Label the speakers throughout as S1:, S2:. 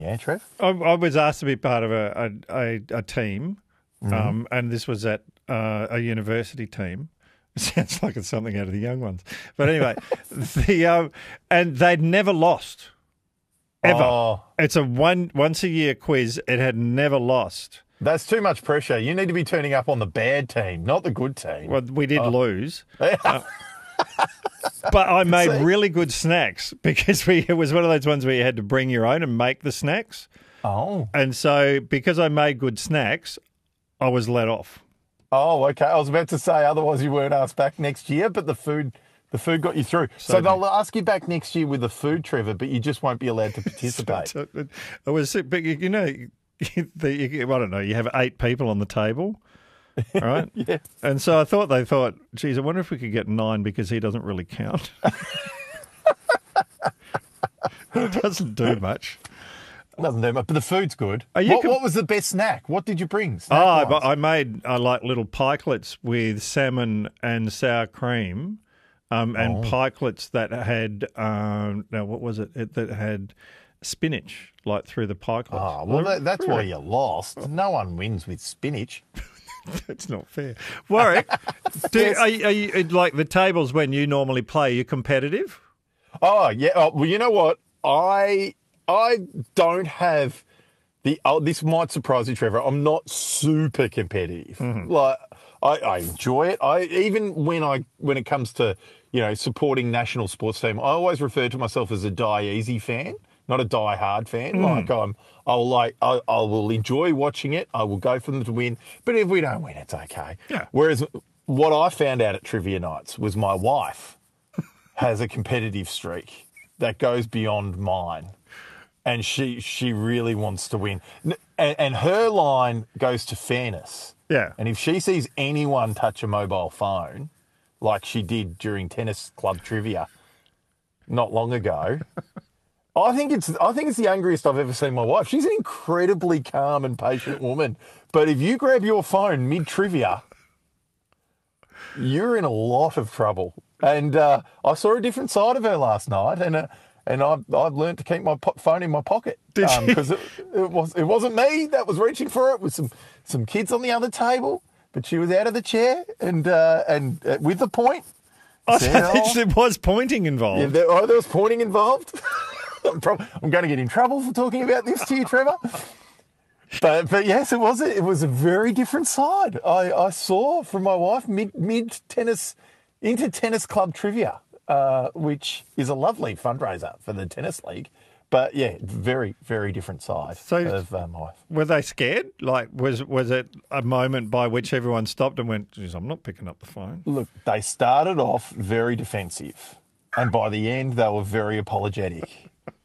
S1: Yeah, Trev?
S2: I was asked to be part of a team, and this was at a university team. It sounds like it's something out of the young ones. But anyway, and they'd never lost, ever.
S1: Oh.
S2: It's a once a year quiz. It had never lost.
S1: That's too much pressure. You need to be turning up on the bad team, not the good team.
S2: Well, we did lose. But I made really good snacks because it was one of those ones where you had to bring your own and make the snacks.
S1: Oh.
S2: And so because I made good snacks, I was let off.
S1: Oh, okay. I was about to say otherwise you weren't asked back next year, but the food got you through. So they'll ask you back next year with the food, Trevor, but you just won't be allowed to participate.
S2: I was, but you know, I don't know. You have 8 people on the table. Right?
S1: Yeah.
S2: And so they thought, geez, I wonder if we could get 9 because he doesn't really count. It doesn't do much.
S1: Doesn't do much, but the food's good. What was the best snack? What did you bring?
S2: I made like little pikelets with salmon and sour cream, and pikelets that had now what was it? That had spinach like through the pikelets.
S1: Oh, well, that's why you lost. No one wins with spinach.
S2: That's not fair. Warwick, are you like the tables when you normally play, you're competitive?
S1: Oh, yeah. Oh, well, you know what? I don't have this might surprise you, Trevor. I'm not super competitive. Mm-hmm. Like I enjoy it. Even when it comes to, supporting national sports team, I always refer to myself as a die easy fan, not a die hard fan. I will enjoy watching it. I will go for them to win. But if we don't win, it's okay.
S2: Yeah.
S1: Whereas what I found out at trivia nights was my wife has a competitive streak that goes beyond mine. And she really wants to win. And her line goes to fairness.
S2: Yeah.
S1: And if she sees anyone touch a mobile phone, like she did during tennis club trivia not long ago, I think it's the angriest I've ever seen my wife. She's an incredibly calm and patient woman. But if you grab your phone mid-trivia, you're in a lot of trouble. And I saw a different side of her last night, and I've learned to keep my phone in my pocket.
S2: Did you?
S1: Because it wasn't me that was reaching for it. It was some kids on the other table, but she was out of the chair and with the point.
S2: There was pointing involved.
S1: Yeah, there was pointing involved. I'm going to get in trouble for talking about this to you, Trevor. But yes, it was a very different side. I saw from my wife mid tennis into tennis club trivia, which is a lovely fundraiser for the tennis league. But yeah, very, very different side of my wife.
S2: Were they scared? Like, was it a moment by which everyone stopped and went, geez, I'm not picking up the phone?
S1: Look, they started off very defensive, and by the end, they were very apologetic.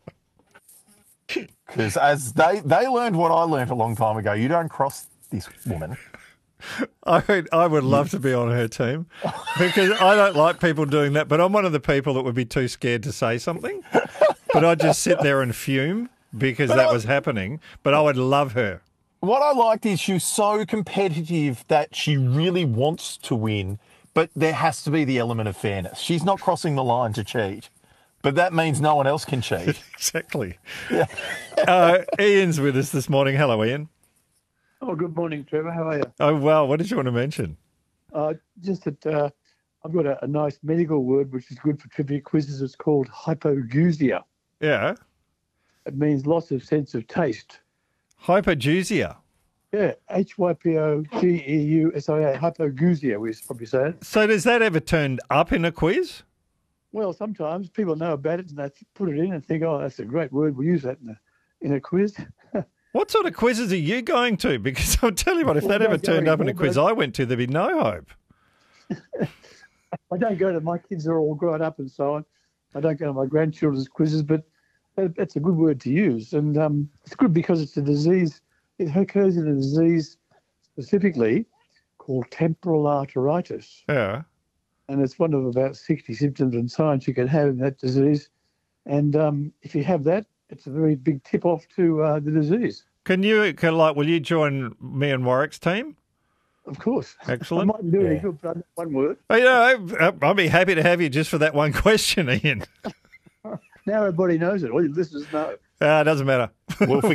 S1: Because as they learned what I learned a long time ago, you don't cross this woman.
S2: I would love to be on her team because I don't like people doing that, but I'm one of the people that would be too scared to say something. But I'd just sit there and fume because that was happening. But I would love her.
S1: What I liked is she was so competitive that she really wants to win, but there has to be the element of fairness. She's not crossing the line to cheat. But that means no one else can cheat.
S2: Exactly. Yeah. Ian's with us this morning. Hello, Ian.
S3: Oh, good morning, Trevor. How are you?
S2: Oh, well, what did you want to mention?
S3: Just that I've got a nice medical word which is good for trivia quizzes. It's called hypogeusia.
S2: Yeah.
S3: It means loss of sense of taste.
S2: Hypogeusia.
S3: Yeah, hypogeusia, hypogeusia, we probably say it.
S2: So does that ever turn up in a quiz?
S3: Well, sometimes people know about it and they put it in and think, oh, that's a great word. We'll use that in a quiz.
S2: What sort of quizzes are you going to? Because I'll tell you what, if that ever turned up in a quiz I went to, there'd be no hope.
S3: I don't go to, my kids are all grown up and so on. I don't go to my grandchildren's quizzes, but that's a good word to use. And it's good because it's a disease. It occurs in a disease specifically called temporal arteritis.
S2: Yeah.
S3: And it's one of about 60 symptoms and signs you can have in that disease. And if you have that, it's a very big tip-off to the disease.
S2: Will you join me and Warwick's team?
S3: Of course.
S2: Excellent.
S3: I mightn't do any good, but I know one word.
S2: I'll be happy to have you just for that one question, Ian.
S3: Now everybody knows it. All your listeners know.
S2: Doesn't matter.
S1: We'll